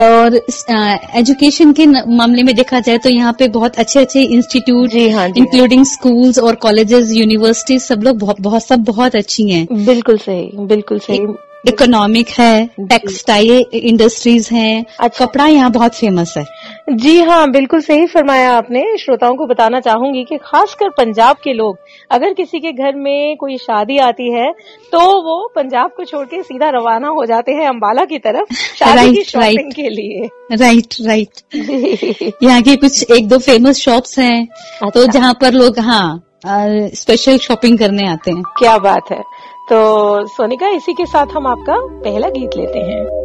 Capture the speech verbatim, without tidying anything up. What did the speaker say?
और एजुकेशन के मामले में देखा जाए तो यहाँ पे बहुत अच्छे अच्छे इंस्टीट्यूट, हाँ, इंक्लूडिंग स्कूल्स और कॉलेजेस, यूनिवर्सिटीज, सब लोग बहुत बहुत सब बहुत अच्छी हैं। बिल्कुल सही, बिल्कुल सही। इकोनॉमिक है, टेक्सटाइल इंडस्ट्रीज हैं, अच्छा। कपड़ा यहाँ बहुत फेमस है। जी हाँ, बिल्कुल सही फरमाया आपने। श्रोताओं को बताना चाहूंगी कि खासकर पंजाब के लोग, अगर किसी के घर में कोई शादी आती है तो वो पंजाब को छोड़ के सीधा रवाना हो जाते हैं अंबाला की तरफ शादी right, की शॉपिंग right. के लिए। राइट राइट यहाँ की कुछ एक दो फेमस शॉप्स हैं। अच्छा। तो जहाँ पर लोग हाँ स्पेशल शॉपिंग करने आते हैं। क्या बात है। तो सोनिका, इसी के साथ हम आपका पहला गीत लेते हैं।